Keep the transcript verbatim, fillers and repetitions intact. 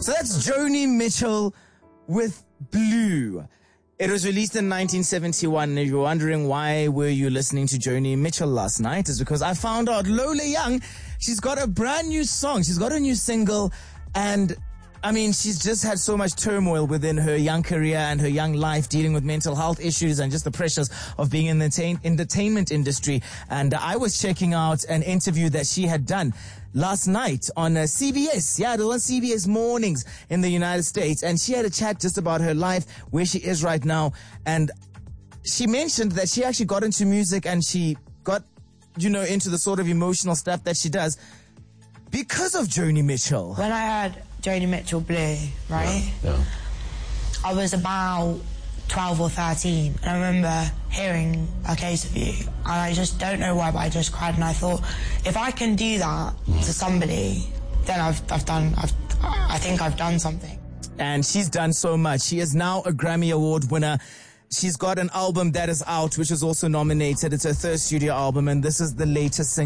So that's Joni Mitchell with Blue. It was released in nineteen seventy-one, and if you're wondering why were you listening to Joni Mitchell last night, it's because I found out Lola Young, she's got a brand new song, she's got a new single, and I mean, she's just had so much turmoil within her young career and her young life, dealing with mental health issues and just the pressures of being in the entertain- entertainment industry. And uh, I was checking out an interview that she had done last night on uh, C B S. Yeah, it was on C B S Mornings in the United States. And she had a chat just about her life, where she is right now. And she mentioned that she actually got into music and she got, you know, into the sort of emotional stuff that she does because of Joni Mitchell. When I heard Joni Mitchell Blue, right? Yeah, yeah. I was about twelve or thirteen, and I remember hearing A Case of You, and I just don't know why, but I just cried, and I thought, if I can do that to somebody, then I've I've done, I've, I think I've done something. And she's done so much. She is now a Grammy Award winner. She's got an album that is out, which is also nominated. It's her third studio album, and this is the latest single.